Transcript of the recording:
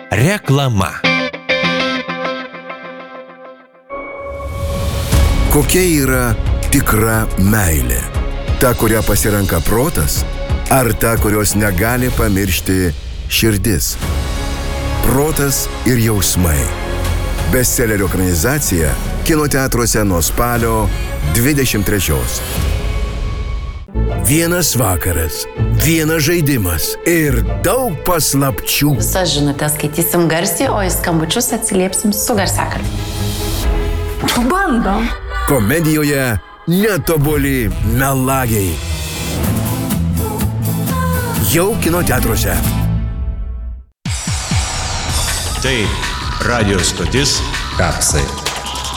Reklama. Kokia yra tikra meilė? Ta, kurią pasirenka protas, ar ta, kurios negali pamiršti širdis? Protas ir jausmai. Bestsellerio ekranizacija kino teatruose nuo spalio 23. Vienas vakaras, vienas žaidimas ir daug paslapčių. Visas žinutės skaitysim garsiai, o į skambučius atsiliepsim su garsiakalbiu. Bandom. Komedijoje netobuli melagiai. Jau kino teatruose. Tai radio stotis Kapsai.